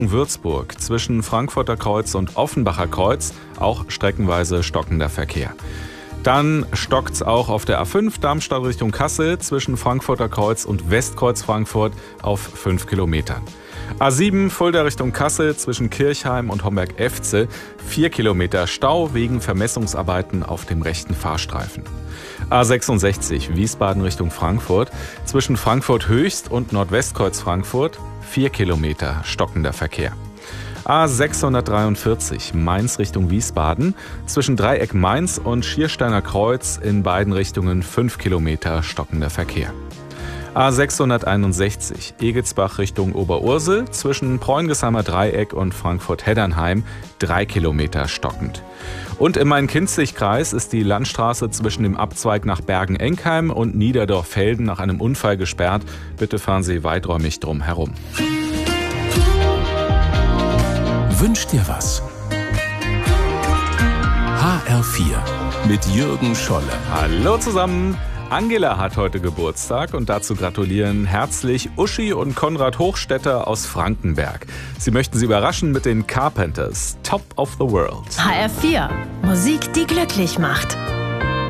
Würzburg zwischen Frankfurter Kreuz und Offenbacher Kreuz auch streckenweise stockender Verkehr. Dann stockt's auch auf der A5 Darmstadt Richtung Kassel zwischen Frankfurter Kreuz und Westkreuz Frankfurt auf 5 Kilometern. A7 Fulda Richtung Kassel zwischen Kirchheim und Homberg-Efze 4 Kilometer Stau wegen Vermessungsarbeiten auf dem rechten Fahrstreifen. A66 Wiesbaden Richtung Frankfurt zwischen Frankfurt Höchst und Nordwestkreuz Frankfurt 4 Kilometer stockender Verkehr. A643 Mainz Richtung Wiesbaden zwischen Dreieck Mainz und Schiersteiner Kreuz in beiden Richtungen 5 Kilometer stockender Verkehr. A661 Egelsbach Richtung Oberursel zwischen Preungesheimer Dreieck und Frankfurt-Heddernheim 3 Kilometer stockend. Und im Main-Kinzig-Kreis ist die Landstraße zwischen dem Abzweig nach Bergen-Enkheim und Niederdorf-Felden nach einem Unfall gesperrt. Bitte fahren Sie weiträumig drum herum. Wünsch dir was. HR4 mit Jürgen Scholle. Hallo zusammen. Angela hat heute Geburtstag und dazu gratulieren herzlich Uschi und Konrad Hochstetter aus Frankenberg. Sie möchten Sie überraschen mit den Carpenters, Top of the World. HR4, Musik, die glücklich macht.